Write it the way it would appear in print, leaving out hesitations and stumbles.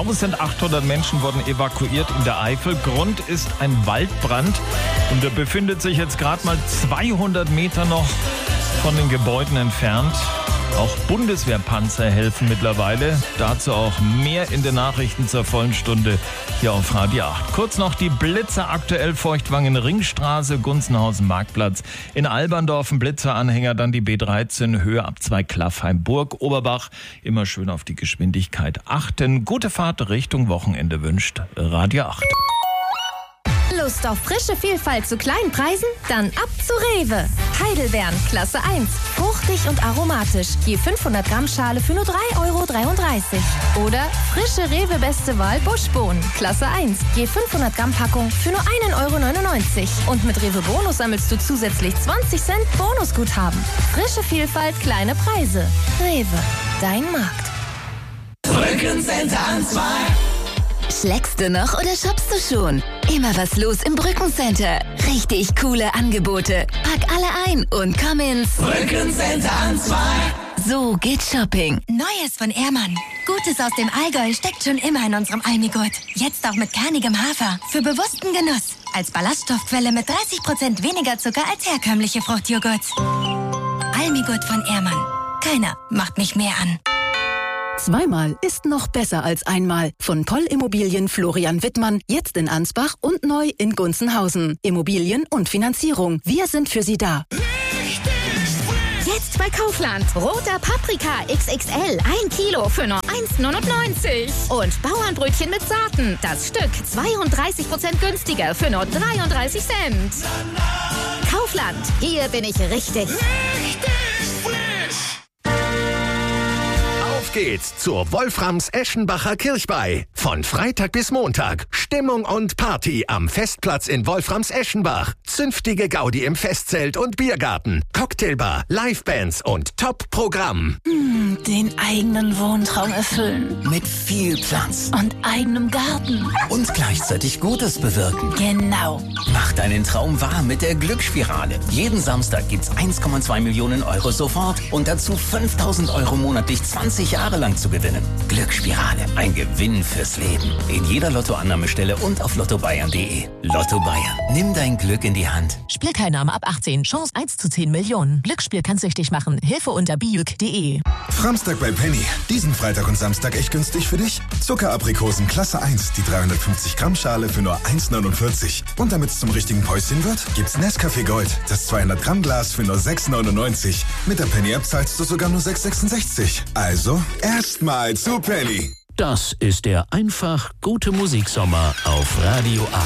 1800 Menschen wurden evakuiert in der Eifel. Grund ist ein Waldbrand und der befindet sich jetzt gerade mal 200 Meter noch von den Gebäuden entfernt. Auch Bundeswehrpanzer helfen mittlerweile. Dazu auch mehr in den Nachrichten zur vollen Stunde hier auf Radio 8. Kurz noch die Blitzer, aktuell Feuchtwangen Ringstraße, Gunzenhausen Marktplatz. In Alberndorf ein Blitzeranhänger, dann die B13 Höhe ab 2 Klaffheim Burg Oberbach. Immer schön auf die Geschwindigkeit achten. Gute Fahrt Richtung Wochenende wünscht Radio 8. Lust auf frische Vielfalt zu kleinen Preisen? Dann ab zu Rewe. Heidelbeeren, Klasse 1. Fruchtig und aromatisch. Je 500 Gramm Schale für nur 3,33 €. Oder frische Rewe Beste Wahl Buschbohnen, Klasse 1. Je 500 Gramm Packung für nur 1,99 €. Und mit Rewe Bonus sammelst du zusätzlich 20 Cent Bonusguthaben. Frische Vielfalt, kleine Preise. Rewe, dein Markt. Brückencenter an 2. Schlägst du noch oder shoppst du schon? Immer was los im Brückencenter. Richtig coole Angebote. Pack alle ein und komm ins Brückencenter an 2. So geht Shopping. Neues von Ehrmann. Gutes aus dem Allgäu steckt schon immer in unserem Almigurt. Jetzt auch mit kernigem Hafer. Für bewussten Genuss. Als Ballaststoffquelle mit 30% weniger Zucker als herkömmliche Fruchtjoghurt. Almigurt von Ehrmann. Keiner macht mich mehr an. Zweimal ist noch besser als einmal. Von Poll Immobilien Florian Wittmann, jetzt in Ansbach und neu in Gunzenhausen. Immobilien und Finanzierung. Wir sind für Sie da. Jetzt bei Kaufland. Roter Paprika XXL. 1 Kilo für nur 1,99 €. Und Bauernbrötchen mit Saaten. Das Stück 32% günstiger für nur 33 Cent. Kaufland. Hier bin ich richtig. Auf geht's zur Wolframs-Eschenbacher Kirchweih. Von Freitag bis Montag. Stimmung und Party am Festplatz in Wolframs-Eschenbach. Zünftige Gaudi im Festzelt und Biergarten. Cocktailbar, Livebands und Top-Programm. Den eigenen Wohntraum erfüllen. Mit viel Platz. Und eigenem Garten. Und gleichzeitig Gutes bewirken. Genau. Mach deinen Traum wahr mit der Glücksspirale. Jeden Samstag gibt's 1,2 Millionen € sofort und dazu 5.000 € monatlich 20 Jahre lang zu gewinnen. Glücksspirale. Ein Gewinn fürs Leben. In jeder Lottoannahmestelle und auf lottobayern.de. Lotto Bayern. Nimm dein Glück in die Hand. Spielteilnahme ab 18. Chance 1 zu 10 Millionen. Glücksspiel kann süchtig machen. Hilfe unter biuk.de. Framstag bei Penny. Diesen Freitag und Samstag echt günstig für dich. Zuckeraprikosen Klasse 1, die 350 Gramm Schale für nur 1,49 €. Und damit es zum richtigen Päuschen wird, gibt's Nescafé Gold, das 200 Gramm Glas für nur 6,99 €. Mit der Penny-App zahlst du sogar nur 6,66 €. Also, erstmal zu Penny. Das ist der einfach gute Musiksommer auf Radio 8.